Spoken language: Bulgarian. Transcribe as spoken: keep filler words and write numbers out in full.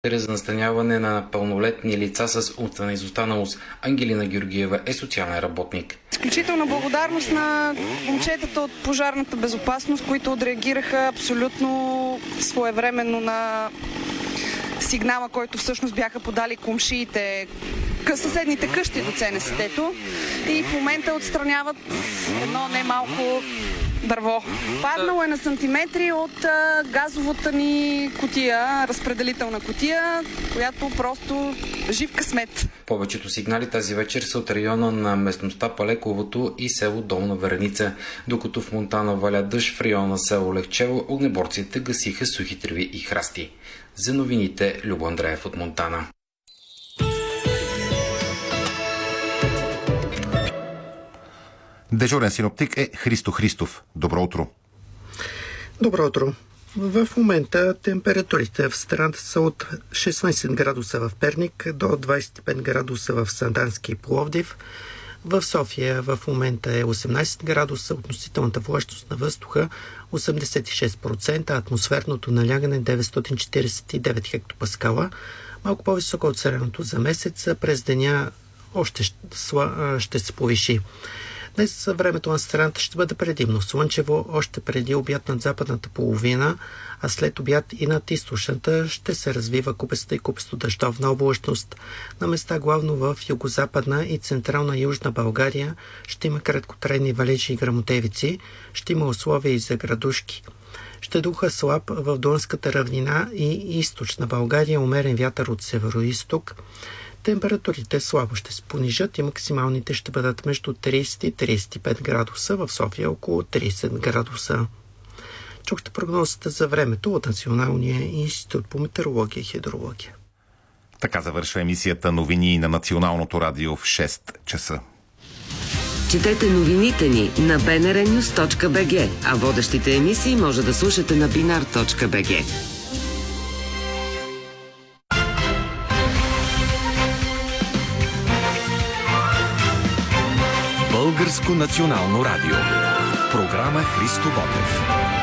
За настаняване на пълнолетни лица с умствена изостаналост. Ангелина Георгиева е социален работник. Изключителна благодарност на момчетата от пожарната безопасност, които отреагираха абсолютно своевременно на сигнала, който всъщност бяха подали комшиите, съседните къщи до Це Не Сетето, и в момента отстраняват едно немалко дърво. Паднало е на сантиметри от а, газовата ни кутия, разпределителна кутия, която просто жив късмет. Повечето сигнали тази вечер са от района на местността Палековото и село Долна Вереница, докато в Монтана валя дъжд. В района на село Лехчево огнеборците гасиха сухи треви и храсти. За новините, Любо Андреев от Монтана. Дежурен синоптик е Христо Христов. Добро утро. Добро утро. В момента температурите в страната са от шестнайсет градуса в Перник до двайсет и пет градуса в Сандански и Пловдив. В София в момента е осемнайсет градуса, относителната влажност на въздуха осемдесет и шест процента, атмосферното налягане деветстотин четирийсет и девет хектопаскала, малко по-високо от средното за месеца. През деня още ще се повиши. Днес времето на страната ще бъде предимно слънчево, още преди обяд над западната половина, а след обяд и над източната ще се развива купеста и купесто дъждовна облачност. На места главно в югозападна и централна южна България ще има краткотрайни валежи и гръмотевици, ще има условия и за градушки. Ще духа слаб в Дунската равнина и източна България, умерен вятър от североизток. Температурите слабо ще се понижат и максималните ще бъдат между трийсет и трийсет и пет градуса, в София около трийсет градуса. Чухте прогнозата за времето от Националния институт по метеорология и хидрология. Така завършва емисията новини на Националното радио в шест часа. Четете новините ни на би ен ар нюз точка би джи, а водещите емисии може да слушате на бинар точка би джи. Българско национално радио. Програма Христо Ботев.